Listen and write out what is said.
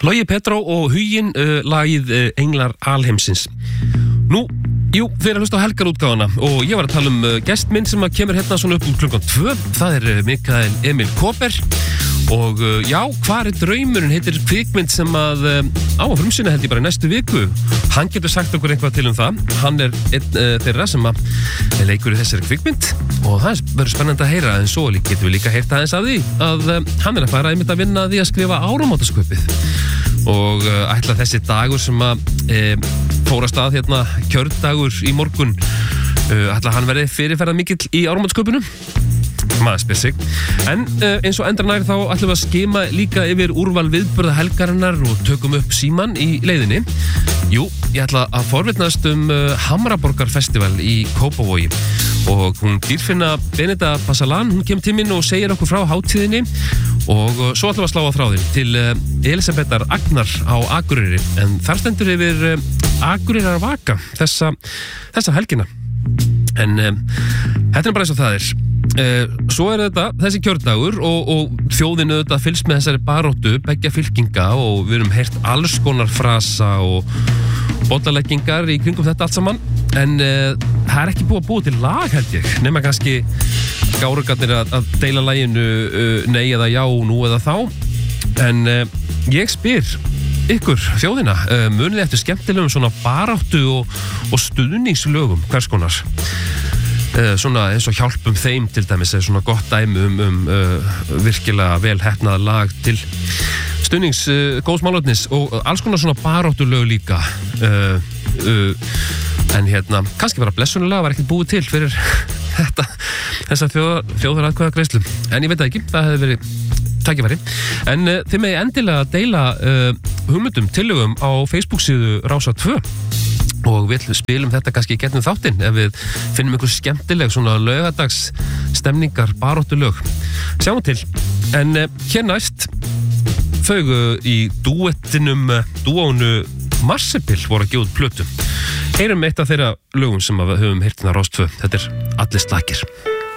Logi Petró og Huginn, lagið Englar Alheimsins. Nú, þeir að hlusta á helgarútgáfuna og ég var að tala gest minn sem að kemur hérna svona upp úr klukkan 2. Það Mikael Emil Kaaber og hvar draumurinn heitir kvikmynd sem að á að frumsýna held ég bara í næstu viku. Hann getur sagt okkur eitthvað til það. Hann einn þeirra sem að leikur í þessari kvikmynd og það verður spennandi að heyra, en svo getum við líka heyrt aðeins af því að hann að fara einmitt að vinna að því að skrifa áramótasköpið og ætla þessi dagur sem að fór að stað hérna kjördagur í morgun ætla hann verði fyrirferðar mikill í áramótasköpinu. Maður spyr sig. En eins og endranær þá ætlum við að skima líka yfir úrval viðburða helgarinnar og tökum upp síman í leiðinni. Jú, ég ætla að forvitnast Hamraborgarfestival í Kópavogi og hún Dýrfinna Benedetta Passalan, hún kemur til mín og segir okkur frá hátíðinni og svo ætlum við að slá á þráðinn til Elisabethar Agnar á Akureyri, en þar stendur yfir Akureyrar vaka þessa helgina. En þetta bara eins og það svo þetta þessi kjördagur og þjóðin auðvitað fylgst með þessari baróttu beggja fylkinga og við erum heyrt alls konar frasa og bollaleggingar í kringum þetta allt saman, en það ekki búið til lag held ég, nema kannski gárugarnir að deila laginu nei eða já, nú eða þá, en ég spyr ykkur þjóðina, munið eftir skemmtilegum svona baráttu og stuðningslögum hvers konar, svona eins og hjálpum þeim til dæmis er svona gott dæmi virkilega vel heppnað lag til stuðnings góðs málefnis og alls konar svona baráttulög líka en hérna kannski bara blessunulega var ekkert búið til fyrir þessa þjóðaratkvæðagreiðslu, en ég veit ekki, það hefði verið tækifæri, en þið megi endilega deila hugmyndum, tillögum á Facebook síðu Rásar 2 og við spilum þetta kannski í gegnum þáttinn ef við finnum einhver skemmtileg svona laugadags stemningar baróttulög. Sjáum til, en hér næst þau í dúónu Marsepill voru að gefa út plötu. Heyrum eitt af þeirra lögum sem við höfum heyrt á Rás 2. Þetta Allir slakir.